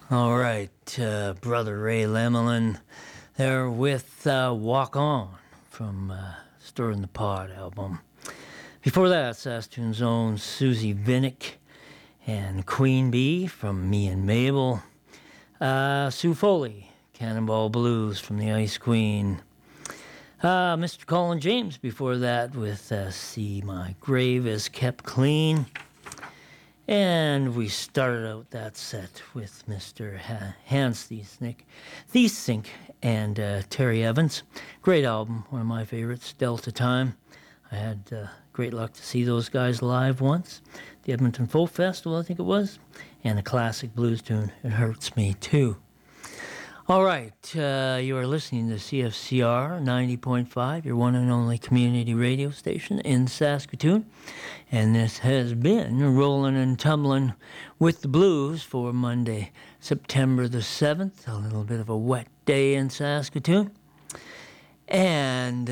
All right, Brother Ray Lemelin there with Walk On from Stir in the Pot album. Before that, Saskatoon's own Susie Vinnick and Queen Bee from Me and Mabel. Sue Foley, Cannonball Blues from the Ice Queen. Mr. Colin James before that with See My Grave Is Kept Clean. And we started out that set with Mr. Hans Thiesink and Terry Evans. Great album, one of my favorites, Delta Time. I had great luck to see those guys live once. The Edmonton Folk Festival, I think it was. And a classic blues tune, It Hurts Me Too. All right, you are listening to CFCR 90.5, your one and only community radio station in Saskatoon. And this has been Rolling and Tumbling with the Blues for Monday, September the 7th. A little bit of a wet day in Saskatoon. And,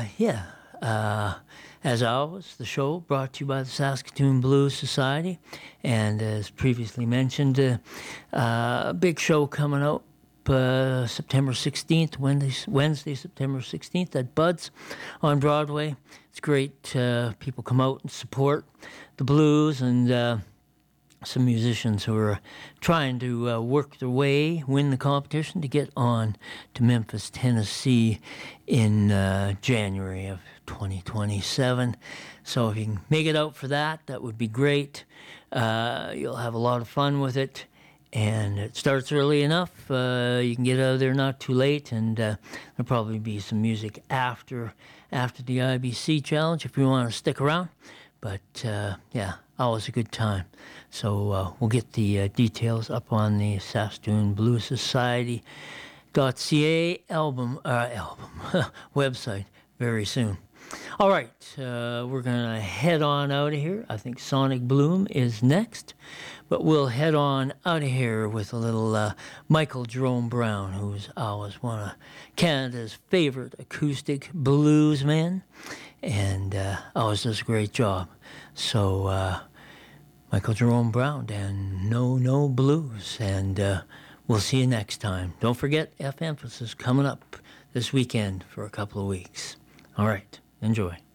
as always, the show brought to you by the Saskatoon Blues Society. And as previously mentioned, a big show coming out September 16th, Wednesday, September 16th at Bud's on Broadway. It's great. People come out and support the blues, and some musicians who are trying to work their way, win the competition to get on to Memphis, Tennessee in January of 2027. So if you can make it out for that, that would be great. You'll have a lot of fun with it. And it starts early enough. You can get out of there not too late, and there'll probably be some music after the IBC challenge if you want to stick around. But always a good time. So we'll get the details up on the Saskatoon Blues Society.ca album website very soon. All right, we're going to head on out of here. I think Sonic Bloom is next. But we'll head on out of here with a little Michael Jerome Brown, who's always one of Canada's favorite acoustic bluesmen, and always does a great job. So Michael Jerome Brown and No Blues, and we'll see you next time. Don't forget F Emphasis coming up this weekend for a couple of weeks. All right, enjoy.